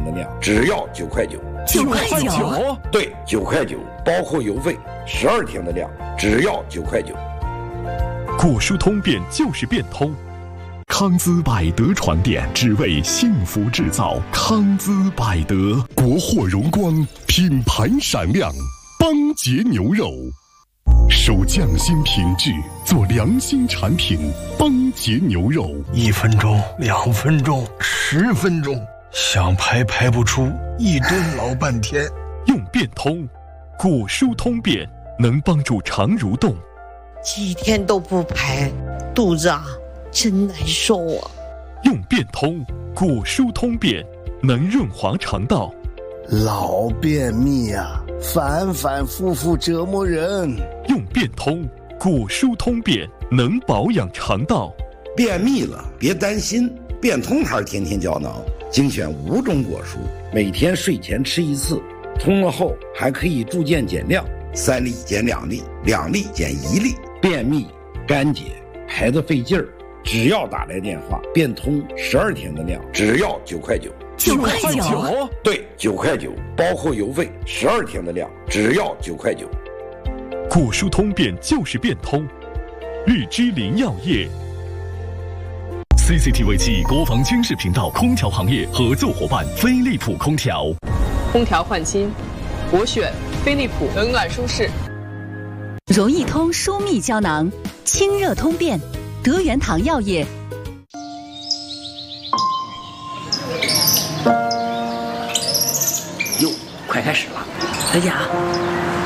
天的量，只要9块9。 9块9？ 对，9块9，包括邮费，12天的量，只要9块9。 果蔬通便就是变通。康姿百德床垫，只为幸福制造。康姿百德，国货荣光，品牌闪亮。邦杰牛肉，守匠心品质，做良心产品。邦杰牛肉 ，1分钟、2分钟、10分钟，想排不出，一蹲老半天。 用变通，果蔬通便能帮助肠蠕动。 几天都不排，肚子真难受啊！ 用变通，果蔬通便能润滑肠道。 老便秘反反复复折磨人。 用变通，果蔬通便能保养肠道。 便秘了别担心，变通牌天天胶囊精选5种果蔬，每天睡前吃1次，通了后还可以逐渐减量，3粒减2粒，2粒减1粒。便秘、干结、排得费劲儿，只要打来电话，变通12天的量，只要9块9。 9块9？ 对，9块9，包括邮费12天的量，只要9块9。 果蔬通便就是变通。日之林药业。CCTV 7国防军事频道空调行业合作伙伴飞利浦空调。 空调换新，我选飞利浦，冷暖舒适。 容易通舒密胶囊，清热通便，德元堂药业。 哟，快开始了！大家